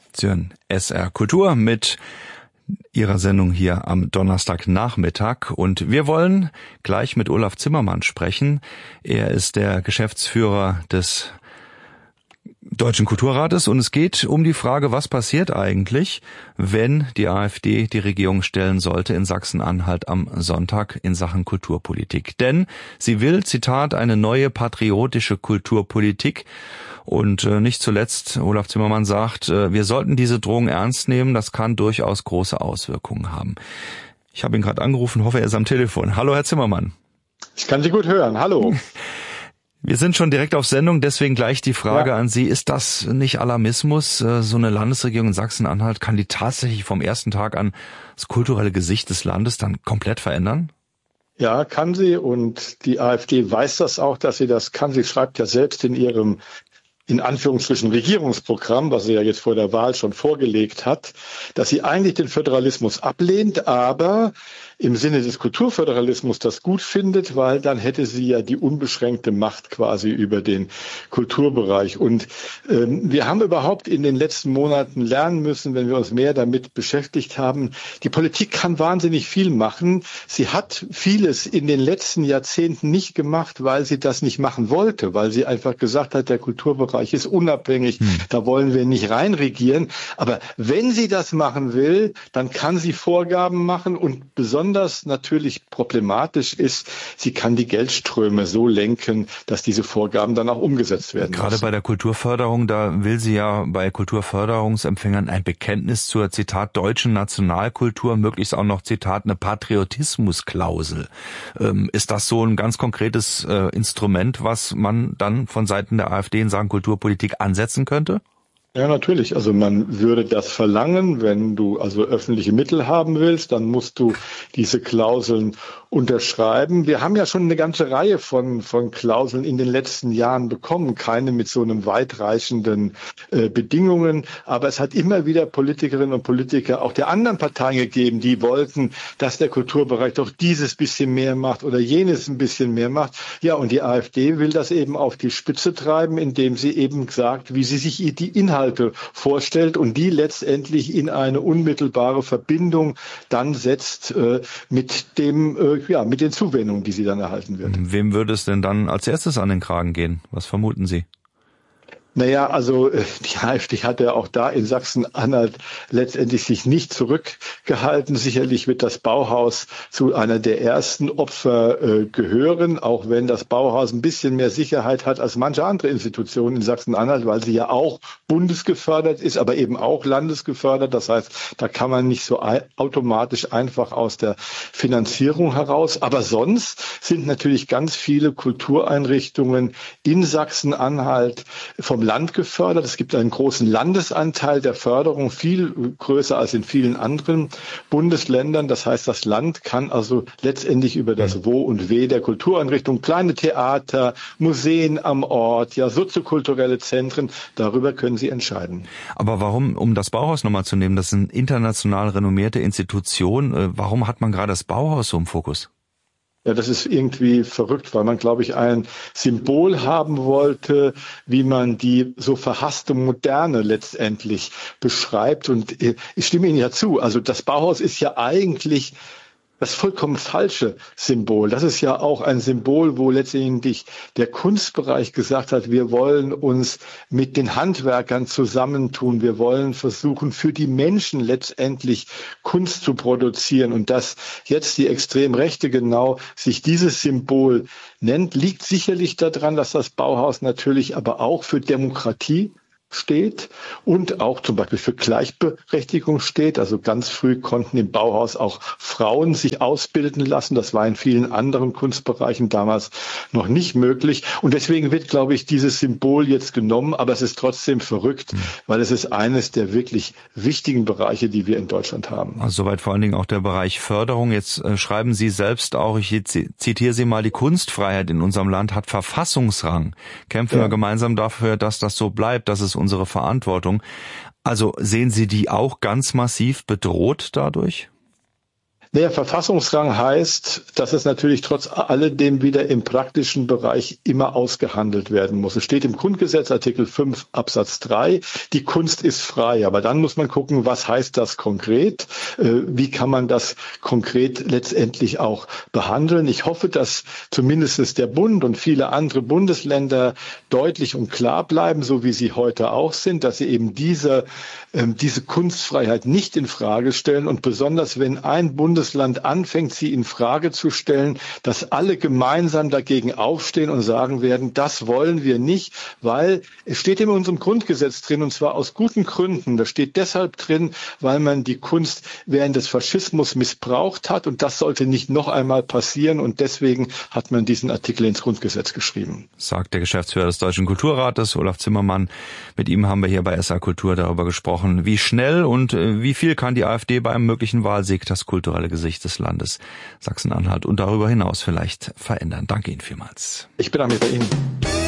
Sie hören SR Kultur mit Ihrer Sendung hier am Donnerstagnachmittag und wir wollen gleich mit Olaf Zimmermann sprechen. Er ist der Geschäftsführer des Deutschen Kulturrates und es geht um die Frage, was passiert eigentlich, wenn die AfD die Regierung stellen sollte in Sachsen-Anhalt am Sonntag in Sachen Kulturpolitik. Denn sie will, Zitat, eine neue patriotische Kulturpolitik. Und nicht zuletzt, Olaf Zimmermann sagt, wir sollten diese Drohung ernst nehmen, das kann durchaus große Auswirkungen haben. Ich habe ihn gerade angerufen, hoffe, er ist am Telefon. Hallo, Herr Zimmermann. Ich kann Sie gut hören, hallo. Wir sind schon direkt auf Sendung, deswegen gleich die Frage an Sie. Ist das nicht Alarmismus? So eine Landesregierung in Sachsen-Anhalt, kann die tatsächlich vom ersten Tag an das kulturelle Gesicht des Landes dann komplett verändern? Ja, kann sie, und die AfD weiß das auch, dass sie das kann. Sie schreibt ja selbst in ihrem in Anführungsstrichen Regierungsprogramm, was sie ja jetzt vor der Wahl schon vorgelegt hat, dass sie eigentlich den Föderalismus ablehnt, aber im Sinne des Kulturföderalismus das gut findet, weil dann hätte sie ja die unbeschränkte Macht quasi über den Kulturbereich. Und wir haben überhaupt in den letzten Monaten lernen müssen, wenn wir uns mehr damit beschäftigt haben, die Politik kann wahnsinnig viel machen. Sie hat vieles in den letzten Jahrzehnten nicht gemacht, weil sie das nicht machen wollte, weil sie einfach gesagt hat, der Kulturbereich ist unabhängig, da wollen wir nicht reinregieren. Aber wenn sie das machen will, dann kann sie Vorgaben machen, und besonders natürlich problematisch ist, sie kann die Geldströme so lenken, dass diese Vorgaben dann auch umgesetzt werden Gerade müssen. bei der Kulturförderung, da will sie ja bei Kulturförderungsempfängern ein Bekenntnis zur, Zitat, deutschen Nationalkultur, möglichst auch noch, Zitat, eine Patriotismusklausel. Ist das so ein ganz konkretes Instrument, was man dann von Seiten der AfD in Sachen Kulturpolitik ansetzen könnte? Ja, natürlich. Also man würde das verlangen, wenn du also öffentliche Mittel haben willst, dann musst du diese Klauseln unterschreiben. Wir haben ja schon eine ganze Reihe von Klauseln in den letzten Jahren bekommen, keine mit so einem weitreichenden Bedingungen, aber es hat immer wieder Politikerinnen und Politiker auch der anderen Parteien gegeben, die wollten, dass der Kulturbereich doch dieses bisschen mehr macht oder jenes ein bisschen mehr macht. Ja, und die AfD will das eben auf die Spitze treiben, indem sie eben sagt, wie sie sich die Inhalte vorstellt und die letztendlich in eine unmittelbare Verbindung dann setzt mit den Zuwendungen, die sie dann erhalten wird. Wem würde es denn dann als erstes an den Kragen gehen? Was vermuten Sie? Naja, also die AfD hat ja auch da in Sachsen-Anhalt letztendlich sich nicht zurückgehalten. Sicherlich wird das Bauhaus zu einer der ersten Opfer gehören, auch wenn das Bauhaus ein bisschen mehr Sicherheit hat als manche andere Institutionen in Sachsen-Anhalt, weil sie ja auch bundesgefördert ist, aber eben auch landesgefördert. Das heißt, da kann man nicht so automatisch einfach aus der Finanzierung heraus. Aber sonst sind natürlich ganz viele Kultureinrichtungen in Sachsen-Anhalt vom Land gefördert. Es gibt einen großen Landesanteil der Förderung, viel größer als in vielen anderen Bundesländern. Das heißt, das Land kann also letztendlich über das Wo und We der Kultureinrichtung, kleine Theater, Museen am Ort, ja, soziokulturelle Zentren, darüber können sie entscheiden. Aber warum, um das Bauhaus nochmal zu nehmen, das ist eine international renommierte Institution, warum hat man gerade das Bauhaus so im Fokus? Ja, das ist irgendwie verrückt, weil man, glaube ich, ein Symbol haben wollte, wie man die so verhasste Moderne letztendlich beschreibt. Und ich stimme Ihnen ja zu. Also das Bauhaus ist ja eigentlich das vollkommen falsche Symbol. Das ist ja auch ein Symbol, wo letztendlich der Kunstbereich gesagt hat, wir wollen uns mit den Handwerkern zusammentun. Wir wollen versuchen, für die Menschen letztendlich Kunst zu produzieren. Und dass jetzt die Extremrechte genau sich dieses Symbol nennt, liegt sicherlich daran, dass das Bauhaus natürlich aber auch für Demokratie steht und auch zum Beispiel für Gleichberechtigung steht. Also ganz früh konnten im Bauhaus auch Frauen sich ausbilden lassen. Das war in vielen anderen Kunstbereichen damals noch nicht möglich. Und deswegen wird, glaube ich, dieses Symbol jetzt genommen. Aber es ist trotzdem verrückt, weil es ist eines der wirklich wichtigen Bereiche, die wir in Deutschland haben. Also soweit vor allen Dingen auch der Bereich Förderung. Jetzt schreiben Sie selbst auch, ich zitiere Sie mal, die Kunstfreiheit in unserem Land hat Verfassungsrang. Kämpfen wir gemeinsam dafür, dass das so bleibt, dass es unsere Verantwortung. Also sehen Sie die auch ganz massiv bedroht dadurch? Naja, Verfassungsrang heißt, dass es natürlich trotz alledem wieder im praktischen Bereich immer ausgehandelt werden muss. Es steht im Grundgesetz, Artikel 5 Absatz 3, die Kunst ist frei. Aber dann muss man gucken, was heißt das konkret? Wie kann man das konkret letztendlich auch behandeln? Ich hoffe, dass zumindest der Bund und viele andere Bundesländer deutlich und klar bleiben, so wie sie heute auch sind, dass sie eben diese Kunstfreiheit nicht in Frage stellen und besonders wenn ein Bundesland anfängt, sie in Frage zu stellen, dass alle gemeinsam dagegen aufstehen und sagen werden, das wollen wir nicht, weil es steht in unserem Grundgesetz drin und zwar aus guten Gründen. Das steht deshalb drin, weil man die Kunst während des Faschismus missbraucht hat und das sollte nicht noch einmal passieren und deswegen hat man diesen Artikel ins Grundgesetz geschrieben. Sagt der Geschäftsführer des Deutschen Kulturrates, Olaf Zimmermann. Mit ihm haben wir hier bei SA Kultur darüber gesprochen, wie schnell und wie viel kann die AfD bei einem möglichen Wahlsieg das kulturelle Gesicht des Landes Sachsen-Anhalt und darüber hinaus vielleicht verändern. Danke Ihnen vielmals. Ich bedanke mich bei Ihnen.